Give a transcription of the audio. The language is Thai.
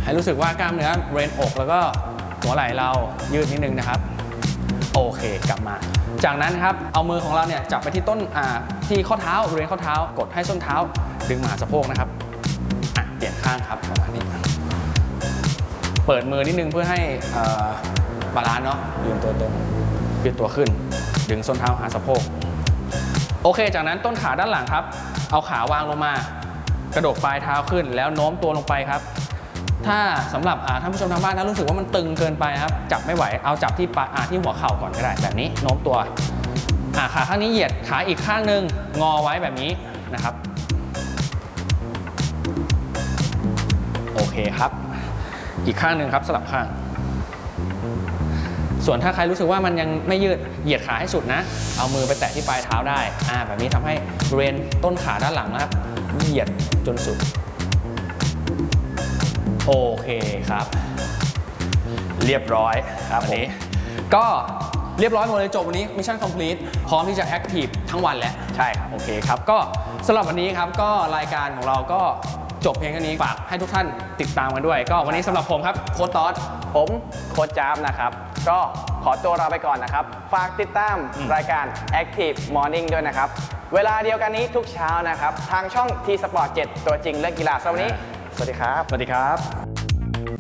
ให้รู้สึกว่ากล้ามเนื้อบริเวณอกแล้วก็หัวไหล่เรายืดนิดนึงนะครับโอเคกลับมาจากนั้นครับเอามือของเราเนี่ยจับไปที่ต้นที่ข้อเท้าบริเวณข้อเท้ากดให้ส้นเท้าดึงมาหาสะโพกนะครับเปลี่ยนข้างครับประมาณนี้เปิดมือนิดนึงเพื่อให้บาลานซ์เนาะยืนตัวตรงยืดตัวขึ้นดึงส้นเท้าหาสะโพกโอเคจากนั้นต้นขาด้านหลังครับเอาขาวางลงมากระดกปลายเท้าขึ้นแล้วโน้มตัวลงไปครับถ้าสำหรับท่านผู้ชมทางบ้านถ้ารู้สึกว่ามันตึงเกินไปครับจับไม่ไหวเอาจับที่ที่หัวเข่าก่อนก็ได้แบบนี้โน้มตัวขาข้างนี้เหยียดขาอีกข้างหนึ่งงอไว้แบบนี้นะครับโอเคครับอีกข้างหนึ่งครับสลับข้างส่วนถ้าใครรู้สึกว่ามันยังไม่ยืดเหยียดขาให้สุดนะเอามือไปแตะที่ปลายเท้าได้แบบนี้ทำให้บริเวณต้นขาด้านหลังนะครับเหยียดจนสุดโอเคครับเรียบร้อยครับวันนี้ก็เรียบร้อยหมดเลยจบวันนี้มิชชั่นคอมพลีทพร้อมที่จะแอคทีฟทั้งวันแล้วใช่ครับโอเคครับก็สำหรับวันนี้ครับก็รายการของเราก็จบเพียงแค่นี้ฝากให้ทุกท่านติดตามกันด้วยก็วันนี้สำหรับผมครับโค้ชต๊อดผมโค้ชจ๊าบนะครับก็ขอตัวลาไปก่อนนะครับฝากติดตามรายการ Active Morning ด้วยนะครับเวลาเดียวกันนี้ทุกเช้านะครับทางช่อง T Sport 7ตัวจริงเรื่องกีฬาสำหรับวันนี้สวัสดีครับสวัสดีครับ